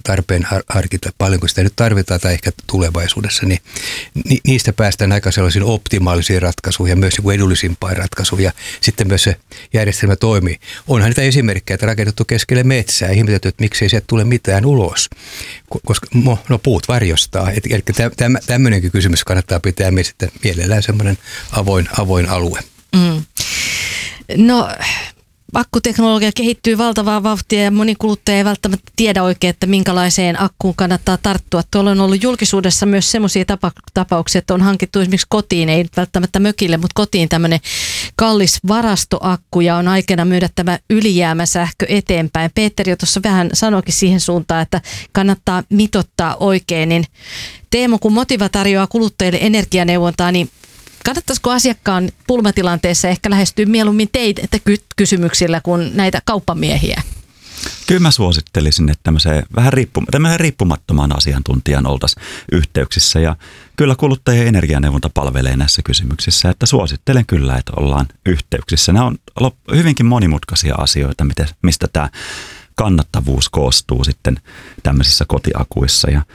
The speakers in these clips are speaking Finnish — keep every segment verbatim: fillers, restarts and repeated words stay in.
tarpeen harkita paljonko sitä nyt tarvitaan tai ehkä tulevaisuudessa, niin ni, niistä päästään aika sellaisiin optimaalisiin ratkaisuihin ja myös edullisimpaan ratkaisuun ja sitten myös se järjestelmä toimii. Onhan niitä esimerkkejä, että rakennettu keskelle metsää ja ihmetetty, että miksei sieltä tule mitään ulos, koska no puut varjostaa. Eli tämmöinenkin kysymys kannattaa pitää mielellään semmoinen avoin, avoin alue. Mm. No akkuteknologia kehittyy valtavaa vauhtia ja moni kuluttaja ei välttämättä tiedä oikein, että minkälaiseen akkuun kannattaa tarttua. Tuolla on ollut julkisuudessa myös semmoisia tapa- tapauksia, että on hankittu esimerkiksi kotiin, ei välttämättä mökille, mutta kotiin tämmöinen kallis varastoakku ja on aikana myydä tämä ylijäämäsähkö eteenpäin. Petteri jo tuossa vähän sanoikin siihen suuntaan, että kannattaa mitottaa oikein. Niin Teemu, kun Motiva tarjoaa kuluttajille energianeuvontaa, niin kannattaisiko asiakkaan pulmatilanteessa ehkä lähestyä mieluummin teitä kysymyksillä kuin näitä kauppamiehiä? Kyllä mä suosittelisin, että tämmöiseen vähän riippum- tämmöiseen riippumattomaan asiantuntijan oltaisiin yhteyksissä. Ja kyllä kuluttajien energianeuvonta palvelee näissä kysymyksissä, että suosittelen kyllä, että ollaan yhteyksissä. Nämä on hyvinkin monimutkaisia asioita, mistä tämä kannattavuus koostuu sitten tämmöisissä kotiakuissa. Ja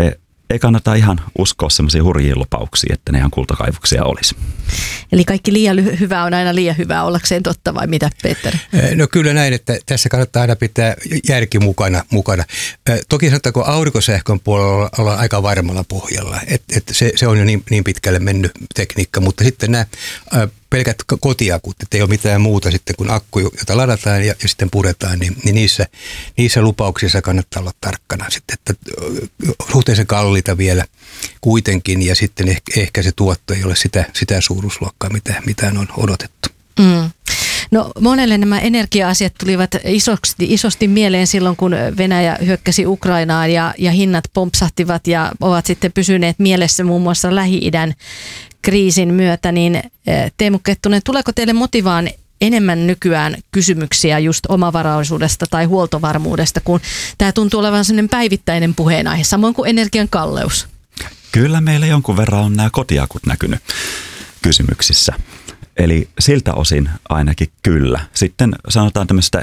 ei kannata ihan uskoa semmoisia hurjia lupauksia, että ne ihan kultakaivuksia olisi. Eli kaikki liian hyvää on aina liian hyvää ollakseen totta vai mitä, Petteri? No kyllä näin, että tässä kannattaa aina pitää järki mukana. mukana. Toki sanotaanko aurinkosähkön puolella ollaan aika varmalla pohjalla, että et se, se on jo niin, niin pitkälle mennyt tekniikka, mutta sitten nämä pelkät kotiakut, että ei ole mitään muuta sitten kuin akku, jota ladataan ja, ja sitten puretaan, niin, niin niissä, niissä lupauksissa kannattaa olla tarkkana sitten, että suhteellisen kalliita vielä kuitenkin ja sitten ehkä, ehkä se tuotto ei ole sitä, sitä suuruusluokkaa, mitä, mitä on odotettu. Mm. No monelle nämä energia-asiat tulivat isosti, isosti mieleen silloin, kun Venäjä hyökkäsi Ukrainaan ja, ja hinnat pompsahtivat ja ovat sitten pysyneet mielessä muun muassa Lähi-idän kriisin myötä, niin Teemu Kettunen, tuleeko teille Motivaan enemmän nykyään kysymyksiä just omavaraisuudesta tai huoltovarmuudesta, kun tämä tuntuu olevan sellainen päivittäinen puheenaihe, samoin kuin energian kalleus? Kyllä meillä jonkun verran on nämä kotiakut näkynyt kysymyksissä. Eli siltä osin ainakin kyllä. Sitten sanotaan tämmöistä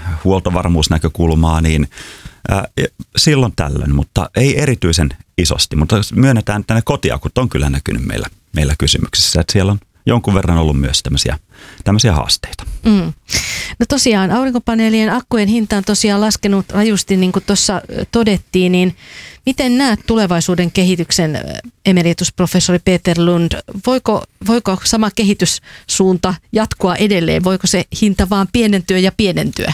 huoltovarmuusnäkökulmaa, niin ää, silloin tällöin, mutta ei erityisen isosti. Mutta myönnetään, että ne kotiakut on kyllä näkynyt meillä, meillä kysymyksissä, että siellä on jonkun verran ollut myös tämmöisiä, tämmöisiä haasteita. Mm. No tosiaan aurinkopaneelien akkujen hinta on tosiaan laskenut rajusti, niin kuin tuossa todettiin, niin miten näet tulevaisuuden kehityksen, emeritusprofessori Peter Lund? Voiko, voiko sama kehityssuunta jatkua edelleen? Voiko se hinta vaan pienentyä ja pienentyä?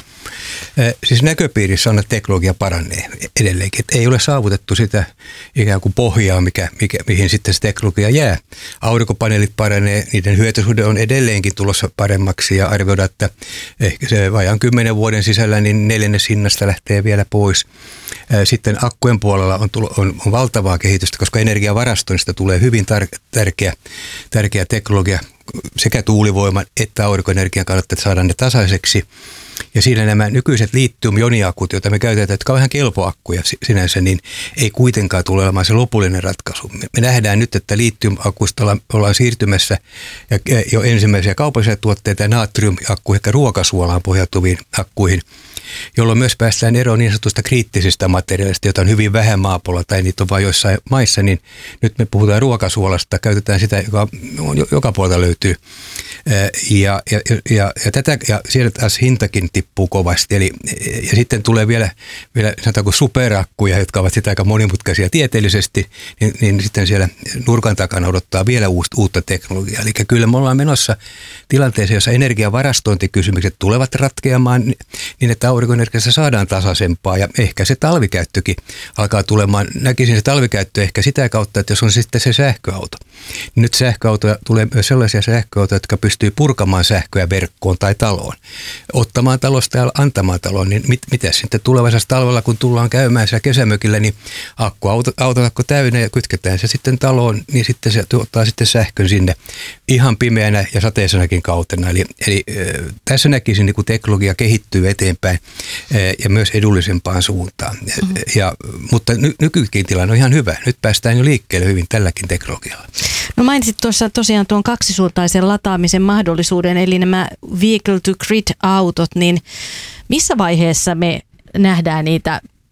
Siis näköpiirissä on, että teknologia paranee edelleenkin. Että ei ole saavutettu sitä ikään kuin pohjaa, mikä, mikä, mihin sitten se teknologia jää. Aurinkopaneelit paranee, niiden hyötysuhde on edelleenkin tulossa paremmaksi ja arvioidaan, että ehkä se vajaan kymmenen vuoden sisällä niin neljännes hinnasta lähtee vielä pois. Sitten akkujen puolella on, tulo, on, on valtavaa kehitystä, koska energiavarastoinnista tulee hyvin tar- tärkeä, tärkeä teknologia sekä tuulivoiman että aurinkoenergian kannalta, että saadaan ne tasaiseksi. Ja siinä nämä nykyiset litium-ioniakut, joita me käytetään, jotka on ihan kelpoakkuja sinänsä, niin ei kuitenkaan tule olemaan se lopullinen ratkaisu. Me nähdään nyt, että litium-akusta ollaan, ollaan siirtymässä ja jo ensimmäisiä kaupallisia tuotteita natrium-akkuihin, ehkä ruokasuolaan pohjautuviin akkuihin, jolloin myös päästään eroon niin sanotusta kriittisistä materiaalista, joita on hyvin vähän maapallolla tai niitä on vain joissain maissa, niin nyt me puhutaan ruokasuolasta, käytetään sitä, joka joka puolta löytyy. Ja, ja, ja, ja, tätä, ja siellä taas hintakin tippuu kovasti. Eli, ja sitten tulee vielä, vielä sanotaanko superakkuja, jotka ovat sitä aika monimutkaisia tieteellisesti, niin, niin sitten siellä nurkan takana odottaa vielä uutta teknologiaa. Eli kyllä me ollaan menossa tilanteeseen, jossa energiavarastointikysymykset tulevat ratkeamaan niin, että aurinkoenergiassa saadaan tasaisempaa ja ehkä se talvikäyttökin alkaa tulemaan. Näkisin se talvikäyttö ehkä sitä kautta, että jos on sitten se sähköauto. Niin nyt sähköautoja tulee myös sellaisia sähköautoja, jotka pystyy purkamaan sähköä verkkoon tai taloon. Ottamaan talosta ja antamaan taloon, niin mit, mitä sitten tulevaisuudessa talvella, kun tullaan käymään siellä kesämökillä, niin akku, auto, autotakko täynnä ja kytketään se sitten taloon, niin sitten se tuottaa sitten sähkön sinne ihan pimeänä ja sateisenakin kautena. Eli, eli äh, tässä näkisin, niin kun teknologia kehittyy eteenpäin äh, ja myös edullisempaan suuntaan. Mm-hmm. Ja, mutta ny, nykykin tilanne on ihan hyvä. Nyt päästään jo liikkeelle hyvin tälläkin teknologialla. No mainitsit tuossa tosiaan tuon kaksisuuntaisen lataamisen mahdollisuuden, eli nämä vehicle to grid autot, niin missä vaiheessa me nähdään niitä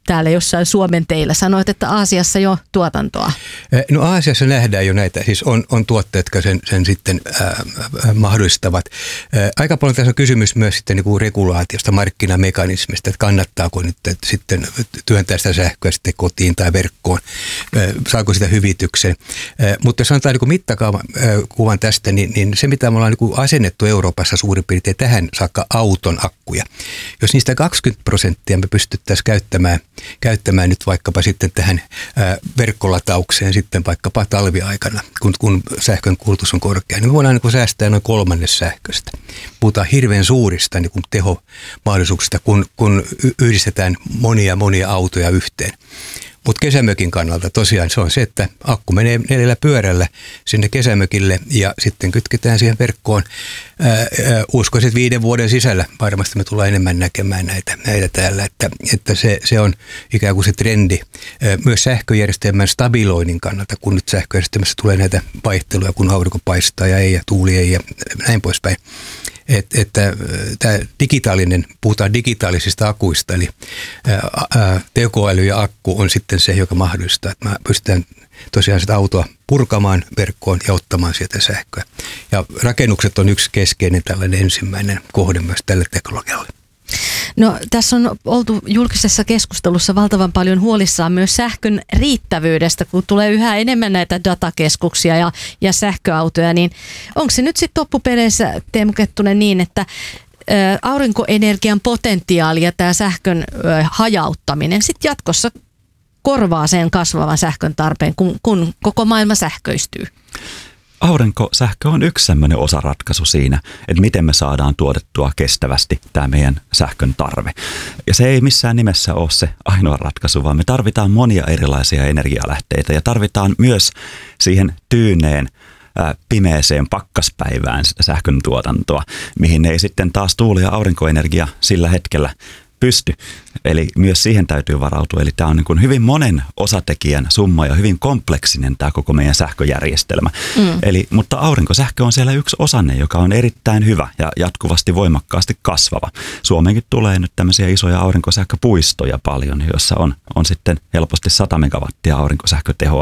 täällä jossain Suomen teillä? Sanoit, että Aasiassa jo tuotantoa. No Aasiassa nähdään jo näitä, siis on, on tuotteet, jotka sen, sen sitten ää, mahdollistavat. Ää, aika paljon tässä on kysymys myös sitten niin kuin regulaatiosta, markkinamekanismista, että kannattaako nyt että sitten työntää sitä sähköä sitten kotiin tai verkkoon, ää, saako sitä hyvityksen. Ää, mutta jos sanotaan niin kuin mittakavan tästä, niin, niin se mitä me ollaan niin kuin asennettu Euroopassa suurin piirtein tähän saakka auton akkuja. Jos niistä kaksikymmentä prosenttia me pystyttäisiin käyttämään, käyttämään nyt vaikkapa sitten tähän ää, verkkolataukseen sitten vaikkapa talviaikana, kun, kun sähkön kulutus on korkea, niin me voidaan niin kuin säästää noin kolmannes sähköstä. Puhutaan hirveän suurista niin kuin tehomahdollisuuksista, kun, kun yhdistetään monia monia autoja yhteen. Mutta kesämökin kannalta tosiaan se on se, että akku menee neljällä pyörällä sinne kesämökille ja sitten kytketään siihen verkkoon. Ää, ää, uskoisin, että viiden vuoden sisällä varmasti me tullaan enemmän näkemään näitä, näitä täällä, että, että se, se on ikään kuin se trendi ää, myös sähköjärjestelmän stabiloinnin kannalta, kun nyt sähköjärjestelmässä tulee näitä vaihteluja, kun aurinko paistaa ja ei ja tuuli ei ja näin poispäin. Että, että tämä digitaalinen, puhutaan digitaalisista akuista, eli ää, tekoäly ja akku on sitten se, joka mahdollistaa, että me pystytään tosiaan sitä autoa purkamaan verkkoon ja ottamaan sieltä sähköä. Ja rakennukset on yksi keskeinen tällainen ensimmäinen kohde myös tälle teknologialle. No tässä on oltu julkisessa keskustelussa valtavan paljon huolissaan myös sähkön riittävyydestä, kun tulee yhä enemmän näitä datakeskuksia ja, ja sähköautoja, niin onko se nyt sitten loppupeleissä, Teemu Kettunen, niin, että ä, aurinkoenergian potentiaali ja tämä sähkön ä, hajauttaminen sitten jatkossa korvaa sen kasvavan sähkön tarpeen, kun, kun koko maailma sähköistyy? Aurinkosähkö on yksi sellainen osaratkaisu siinä, että miten me saadaan tuotettua kestävästi tämä meidän sähkön tarve. Ja se ei missään nimessä ole se ainoa ratkaisu, vaan me tarvitaan monia erilaisia energialähteitä ja tarvitaan myös siihen tyyneen, pimeeseen pakkaspäivään sitä sähkön tuotantoa, mihin ei sitten taas tuuli- ja aurinkoenergia sillä hetkellä pysty. Eli myös siihen täytyy varautua. Eli tämä on niin kuin hyvin monen osatekijän summa ja hyvin kompleksinen tämä koko meidän sähköjärjestelmä. Mm. Eli, mutta aurinkosähkö on siellä yksi osanne, joka on erittäin hyvä ja jatkuvasti voimakkaasti kasvava. Suomeenkin tulee nyt tämmöisiä isoja aurinkosähköpuistoja paljon, joissa on, on sitten helposti sata megawattia aurinkosähkötehoa.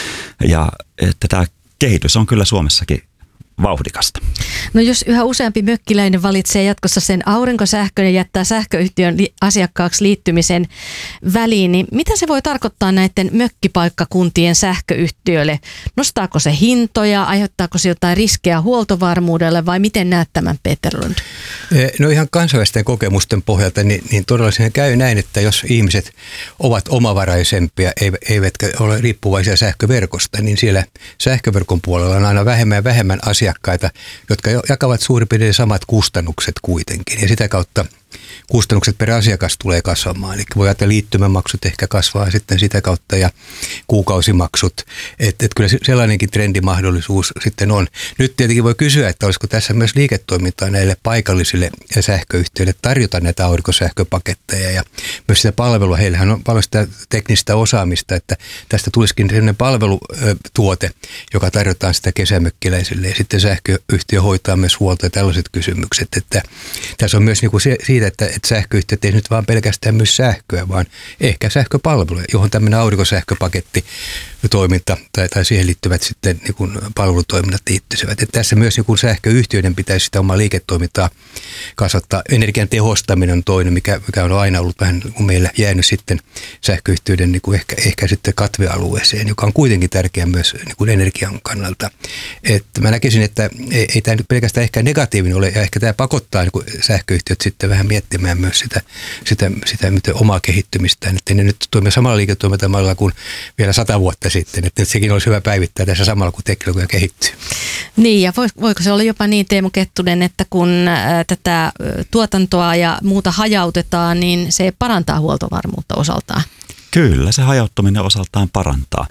Ja että tämä kehitys on kyllä Suomessakin vauhdikasta. No jos yhä useampi mökkiläinen valitsee jatkossa sen aurinkosähkön ja jättää sähköyhtiön li- asiakkaaksi liittymisen väliin, niin mitä se voi tarkoittaa näiden mökkipaikkakuntien sähköyhtiöille? Nostaako se hintoja, aiheuttaako se jotain riskejä huoltovarmuudelle vai miten näet tämän, Peter Lund? No ihan kansainvälisten kokemusten pohjalta, niin, niin todella siinä käy näin, että jos ihmiset ovat omavaraisempia, eivätkä ole riippuvaisia sähköverkosta, niin siellä sähköverkon puolella on aina vähemmän ja vähemmän asiakkaita. asiakkaita, jotka jakavat suurin piirtein samat kustannukset kuitenkin. Ja sitä kautta kustannukset per asiakas tulee kasvamaan. Eli voi ajatella liittymämaksut ehkä kasvaa sitten sitä kautta ja kuukausimaksut. Että et kyllä sellainenkin trendimahdollisuus sitten on. Nyt tietenkin voi kysyä, että olisiko tässä myös liiketoimintaa näille paikallisille sähköyhtiöille tarjota näitä aurinkosähköpaketteja ja myös sitä palvelua. Heillähän on paljon sitä teknistä osaamista, että tästä tulisikin sellainen palvelutuote, joka tarjotaan sitä kesämökkiläisille ja sitten sähköyhtiö hoitaa myös huolta ja tällaiset kysymykset. Että tässä on myös niin kuin se, siitä, että, että sähköyhtiöt ei nyt vaan pelkästään myös sähköä, vaan ehkä sähköpalveluja, johon tämmöinen aurinkosähköpaketti toiminta tai, tai siihen liittyvät sitten niin kuin palvelutoiminnat liittyisivät. Että tässä myös niin kuin sähköyhtiöiden pitäisi sitä omaa liiketoimintaa kasvattaa. Energian tehostaminen on toinen, mikä, mikä on aina ollut vähän kuin meillä jäänyt sitten sähköyhtiöiden niin kuin ehkä, ehkä sitten katvealueeseen, joka on kuitenkin tärkeä myös niin kuin energian kannalta. Että mä näkisin, että ei, ei tämä nyt pelkästään ehkä negatiivinen ole, ja ehkä tämä pakottaa niin kuin sähköyhtiöt sitten vähän miettimään myös sitä, sitä, sitä miten omaa kehittymistään, että ne nyt toimii samalla liiketoimintamalla kuin vielä sata vuotta sitten, että sekin olisi hyvä päivittää tässä samalla, kun teknologia kehittyy. Niin, ja voiko se olla jopa niin, Teemu Kettunen, että kun tätä tuotantoa ja muuta hajautetaan, niin se parantaa huoltovarmuutta osaltaan? Kyllä, se hajauttaminen osaltaan parantaa.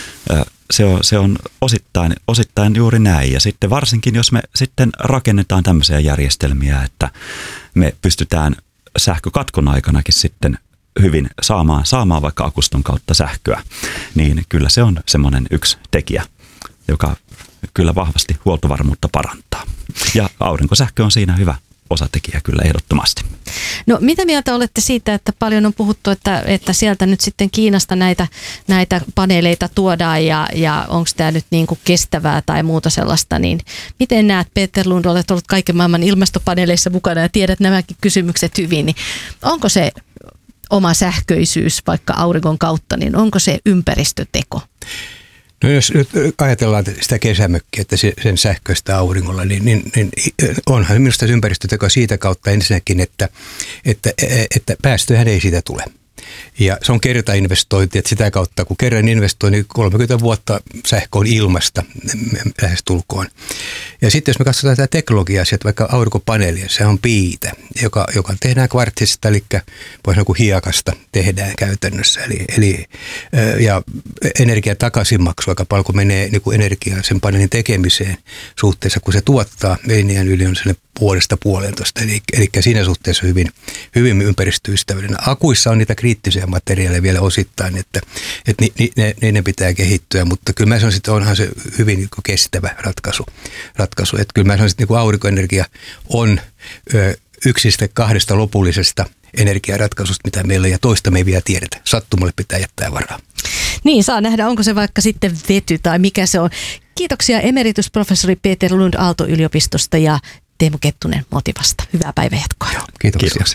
Se on, se on osittain, osittain juuri näin, ja sitten varsinkin, jos me sitten rakennetaan tämmöisiä järjestelmiä, että me pystytään sähkökatkon aikanakin sitten hyvin saamaan, saamaan vaikka akuston kautta sähköä, niin kyllä se on semmoinen yksi tekijä, joka kyllä vahvasti huoltovarmuutta parantaa. Ja aurinkosähkö on siinä hyvä osatekijä kyllä ehdottomasti. No mitä mieltä olette siitä, että paljon on puhuttu, että, että sieltä nyt sitten Kiinasta näitä, näitä paneeleita tuodaan ja, ja onko tämä nyt niin kuin kestävää tai muuta sellaista, niin miten näet, Peter Lund, olet ollut kaiken maailman ilmastopaneeleissa mukana ja tiedät nämäkin kysymykset hyvin, niin onko se oma sähköisyys vaikka auringon kautta, niin onko se ympäristöteko? No jos nyt ajatellaan sitä kesämökkiä, että sen sähköistä auringolla, niin, niin, niin onhan minusta ympäristöteko siitä kautta ensinnäkin, että, että, että päästöjähän ei siitä tule. Ja se on kertainvestointi, että sitä kautta kun kerran investoi, niin kolmekymmentä vuotta sähkö on ilmasta lähestulkoon. Ja sitten jos me katsotaan tätä teknologiaa, että vaikka aurinkopaneelia, se on piitä, joka, joka tehdään kvartsista, eli voisi sanoa kuin hiekasta tehdään käytännössä. Eli, eli, ja energian takaisinmaksu aika paljon, kun menee niin kuin energiaa sen paneelin tekemiseen suhteessa, kun se tuottaa, Veiniän yli on sellainen puolesta puolentoista, eli, eli siinä suhteessa hyvin, hyvin ympäristöystävällinen. Akuissa on niitä kriittisiä materiaaleja vielä osittain, että, että ni, ni, ne, ne pitää kehittyä, mutta kyllä mä sanoisin, että onhan se hyvin niin kuin kestävä ratkaisu. ratkaisu. Että kyllä mä sanoisin, että niin kuin aurinkoenergia on ö, yksistä kahdesta lopullisesta energiaratkaisusta, mitä meillä on, ja toista me ei vielä tiedetä. Sattumalle pitää jättää varaa. Niin, saa nähdä, onko se vaikka sitten vety tai mikä se on. Kiitoksia emeritusprofessori Peter Lund Aalto-yliopistosta ja Teemu Kettunen Motivasta. Hyvää päivänjatkoa. Kiitoksia. Kiitoksia.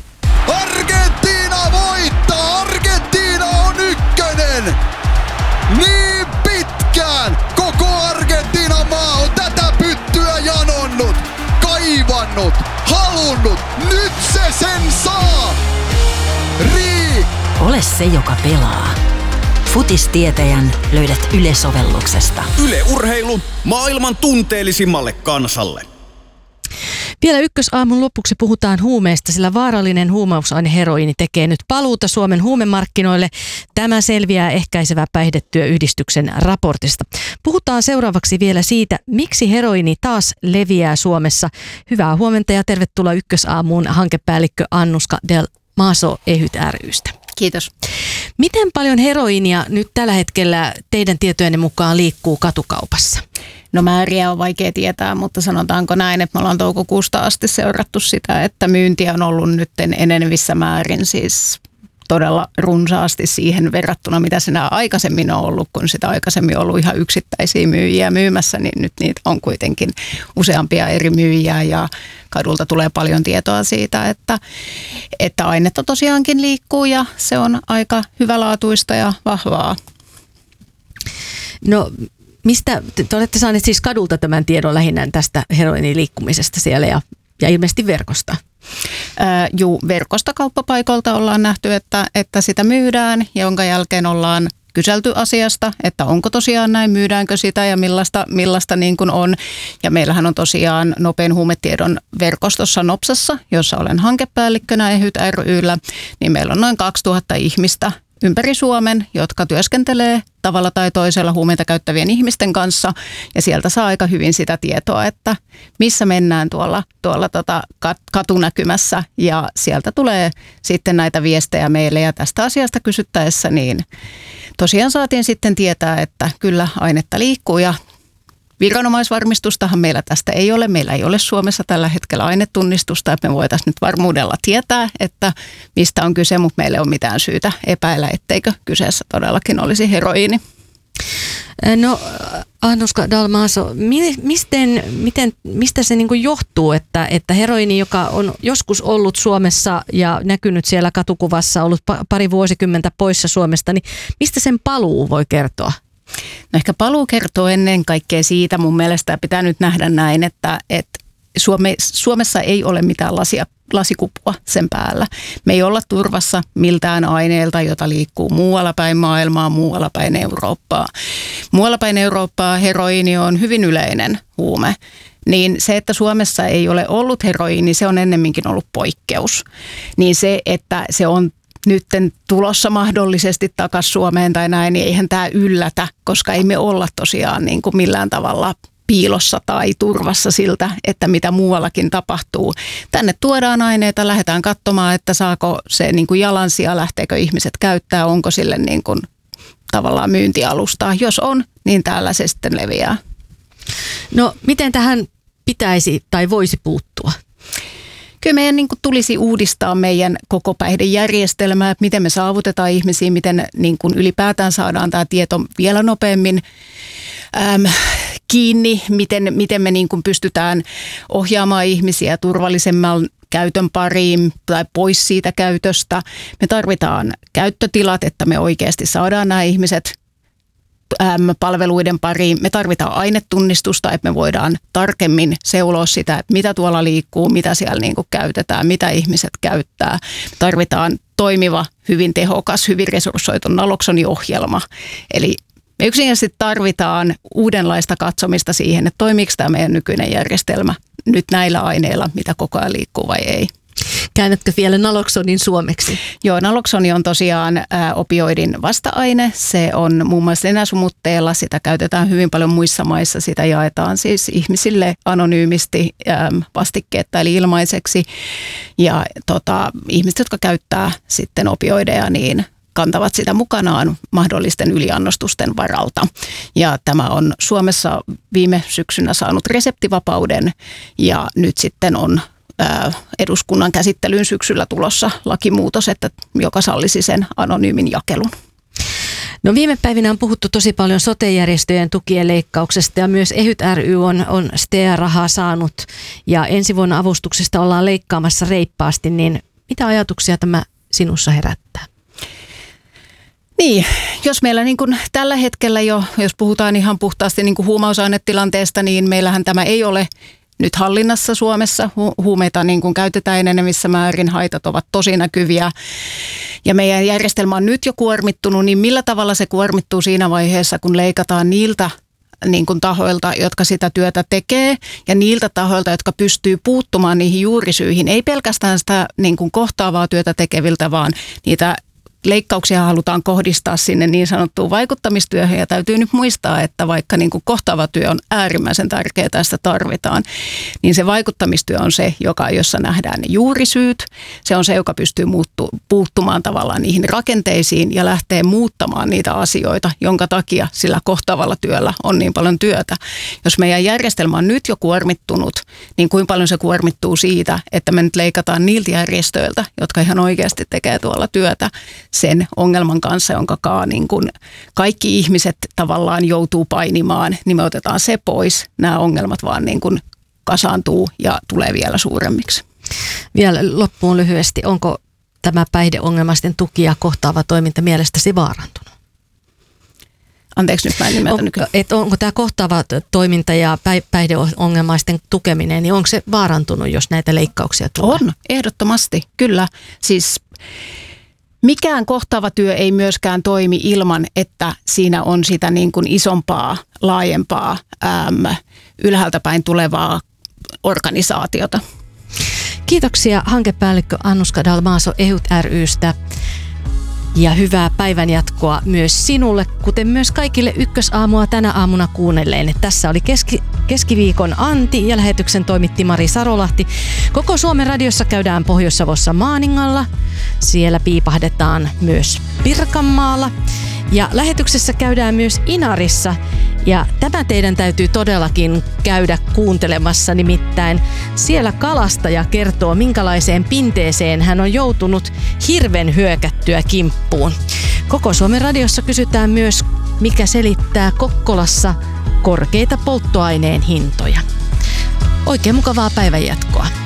Argentiina voittaa! Argentiina on ykkönen! Niin pitkään koko Argentiinan maa on tätä pyttyä janonnut, kaivannut, halunnut. Nyt se sen saa! Rii! Ole se, joka pelaa. Futistietäjän löydät Yle-sovelluksesta. Yle Urheilu maailman tunteellisimmalle kansalle. Vielä ykkösaamun lopuksi puhutaan huumeista, sillä vaarallinen huumausaine heroiini tekee nyt paluuta Suomen huumemarkkinoille. Tämä selviää Ehkäisevä päihdetyöyhdistyksen raportista. Puhutaan seuraavaksi vielä siitä, miksi heroiini taas leviää Suomessa. Hyvää huomenta ja tervetuloa ykkösaamuun hankepäällikkö Annuska Del Maso Ehyt ry:stä. Kiitos. Miten paljon heroiinia nyt tällä hetkellä teidän tietojenne mukaan liikkuu katukaupassa? No määriä on vaikea tietää, mutta sanotaanko näin, että me ollaan toukokuusta asti seurattu sitä, että myyntiä on ollut nyt enenevissä määrin siis todella runsaasti siihen verrattuna, mitä siinä aikaisemmin on ollut, kun sitä aikaisemmin on ollut ihan yksittäisiä myyjiä myymässä, niin nyt niitä on kuitenkin useampia eri myyjiä ja kadulta tulee paljon tietoa siitä, että, että ainetta tosiaankin liikkuu ja se on aika hyvälaatuista ja vahvaa. No mistä, te olette saaneet siis kadulta tämän tiedon lähinnä tästä heroinin liikkumisesta siellä ja, ja ilmeisesti verkosta? Ää, juu, verkosta kauppapaikolta ollaan nähty, että, että sitä myydään, jonka jälkeen ollaan kyselty asiasta, että onko tosiaan näin, myydäänkö sitä ja millaista, millaista niin kuin on. Ja meillähän on tosiaan nopein huumetiedon verkostossa Nopsassa, jossa olen hankepäällikkönä Ehyt ry:llä, niin meillä on noin kaksituhatta ihmistä ympäri Suomen, jotka työskentelee tavalla tai toisella huumeita käyttävien ihmisten kanssa. Ja sieltä saa aika hyvin sitä tietoa, että missä mennään tuolla, tuolla tota katunäkymässä. Ja sieltä tulee sitten näitä viestejä meille ja tästä asiasta kysyttäessä, niin tosiaan saatiin sitten tietää, että kyllä ainetta liikkuu ja viranomaisvarmistustahan meillä tästä ei ole. Meillä ei ole Suomessa tällä hetkellä ainetunnistusta, että me voitaisiin nyt varmuudella tietää, että mistä on kyse, mutta meillä ei ole mitään syytä epäillä, etteikö kyseessä todellakin olisi heroiini. No Annuska Del Maso, miten, miten, mistä se niin kuin johtuu, että, että heroiini, joka on joskus ollut Suomessa ja näkynyt siellä katukuvassa, ollut pari vuosikymmentä poissa Suomesta, niin mistä sen paluu voi kertoa? No ehkä paluu kertoo ennen kaikkea siitä, mun mielestä pitää nyt nähdä näin, että, että Suome, Suomessa ei ole mitään lasia, lasikupua sen päällä. Me ei olla turvassa miltään aineelta, jota liikkuu muualla päin maailmaa, muualla päin Eurooppaa. Muualla päin Eurooppaa heroiini on hyvin yleinen huume. Niin se, että Suomessa ei ole ollut heroiini, se on ennemminkin ollut poikkeus. Niin se, että se on nytten tulossa mahdollisesti takaisin Suomeen tai näin, niin eihän tämä yllätä, koska ei me olla tosiaan niin kuin millään tavalla piilossa tai turvassa siltä, että mitä muuallakin tapahtuu. Tänne tuodaan aineita, lähdetään katsomaan, että saako se niin kuin jalansija, lähteekö ihmiset käyttää, onko sille niin kuin tavallaan myyntialustaa. Jos on, niin täällä se sitten leviää. No miten tähän pitäisi tai voisi puuttua? kyllä meidän niin kuin tulisi uudistaa meidän koko päihdejärjestelmää, että miten me saavutetaan ihmisiä, miten niin kuin ylipäätään saadaan tämä tieto vielä nopeammin äm, kiinni, miten, miten me niin kuin pystytään ohjaamaan ihmisiä turvallisemman käytön pariin tai pois siitä käytöstä. Me tarvitaan käyttötilat, että me oikeasti saadaan nämä ihmiset äm, palveluiden pariin. Me tarvitaan ainetunnistusta, että me voidaan tarkemmin seuloa sitä, että mitä tuolla liikkuu, mitä siellä niin kuin käytetään, mitä ihmiset käyttää. Me tarvitaan toimiva, hyvin tehokas, hyvin resurssoitu naloksoniohjelma. Eli me yksinkertaisesti tarvitaan uudenlaista katsomista siihen, että toimiiko tämä meidän nykyinen järjestelmä nyt näillä aineilla, mitä koko ajan liikkuu vai ei. Käännätkö vielä naloksonin suomeksi? Joo, naloksoni on tosiaan ää, opioidin vasta-aine. Se on muun muassa nenäsumutteella. Sitä käytetään hyvin paljon muissa maissa. Sitä jaetaan siis ihmisille anonyymisti ää, vastikkeetta eli ilmaiseksi. Ja tota, ihmiset, jotka käyttää sitten opioideja, niin kantavat sitä mukanaan mahdollisten yliannostusten varalta. Ja tämä on Suomessa viime syksynä saanut reseptivapauden ja nyt sitten on eduskunnan käsittelyyn syksyllä tulossa lakimuutos, että joka sallisi sen anonyymin jakelun. No viime päivinä on puhuttu tosi paljon sote-järjestöjen tukien leikkauksesta ja myös EHYT ry on, on S T E A-rahaa saanut ja ensi vuonna avustuksesta ollaan leikkaamassa reippaasti, niin mitä ajatuksia tämä sinussa herättää? Niin, jos meillä niin kuin tällä hetkellä jo, jos puhutaan ihan puhtaasti niin kuin huumausainetilanteesta, niin meillähän tämä ei ole nyt hallinnassa Suomessa. Hu- huumeita niin kuin käytetään enenevissä määrin, haitat ovat tosi näkyviä ja meidän järjestelmä on nyt jo kuormittunut, niin millä tavalla se kuormittuu siinä vaiheessa, kun leikataan niiltä niin kuin tahoilta, jotka sitä työtä tekee ja niiltä tahoilta, jotka pystyy puuttumaan niihin juurisyihin, ei pelkästään sitä niin kuin kohtaavaa työtä tekeviltä, vaan niitä leikkauksia halutaan kohdistaa sinne niin sanottuun vaikuttamistyöhön ja täytyy nyt muistaa, että vaikka niin kuin kohtaava työ on äärimmäisen tärkeää, tästä tarvitaan, niin se vaikuttamistyö on se, joka, jossa nähdään ne juurisyyt. Se on se, joka pystyy muuttu, puuttumaan tavallaan niihin rakenteisiin ja lähtee muuttamaan niitä asioita, jonka takia sillä kohtaavalla työllä on niin paljon työtä. Jos meidän järjestelmä on nyt jo kuormittunut, niin kuinka paljon se kuormittuu siitä, että me nyt leikataan niiltä järjestöiltä, jotka ihan oikeasti tekee tuolla työtä sen ongelman kanssa, jonka niin kun kaikki ihmiset tavallaan joutuu painimaan, niin me otetaan se pois. Nämä ongelmat vaan niin kun kasaantuu ja tulee vielä suuremmiksi. Vielä loppuun lyhyesti, onko tämä päihdeongelmaisten tuki ja kohtaava toiminta mielestäsi vaarantunut? Anteeksi, nyt mä en nimeltä on, nykyään. Et onko tämä kohtaava toiminta ja päihdeongelmaisten tukeminen, niin onko se vaarantunut, jos näitä leikkauksia tulee? On, ehdottomasti, kyllä. Siis mikään kohtaava työ ei myöskään toimi ilman, että siinä on sitä niin kuin isompaa, laajempaa, äm, ylhäältä päin tulevaa organisaatiota. Kiitoksia hankepäällikkö Annuska Dalmaso EHYT ry:stä ja hyvää päivänjatkoa myös sinulle, kuten myös kaikille Ykkösaamua tänä aamuna kuunnelleen. Tässä oli keski, keskiviikon Anti ja lähetyksen toimitti Mari Sarolahti. Koko Suomen radiossa käydään Pohjois-Savossa Maaningalla. Siellä piipahdetaan myös Pirkanmaalla. Ja lähetyksessä käydään myös Inarissa. Ja tämä teidän täytyy todellakin käydä kuuntelemassa, nimittäin siellä kalastaja kertoo, minkälaiseen pinteeseen hän on joutunut hirven hyökättyä kimppuun. Koko Suomen radiossa kysytään myös, mikä selittää Kokkolassa korkeita polttoaineen hintoja. Oikein mukavaa päivänjatkoa.